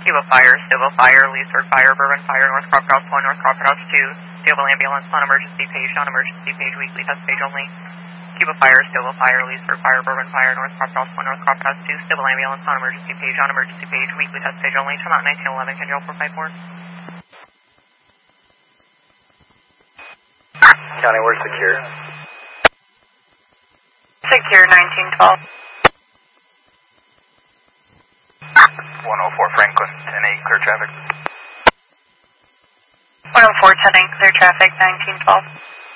Cuba Fire, Civil Fire, Leesburg Fire, Bourbon Fire, North Crawford House 1, North Crawford House 2, Stable Ambulance on emergency page, non-emergency page, weekly test page only. Cuba Fire, Civil Fire, Leesburg Fire, Bourbon Fire, North Crawford House 1, North Crawford House 2, Stable Ambulance on emergency page, weekly test page only. Time out 1911, can you 454? County, we're secure. Secure 1912. 104 Franklin, 10-8, clear traffic. 104 10 clear traffic 1912.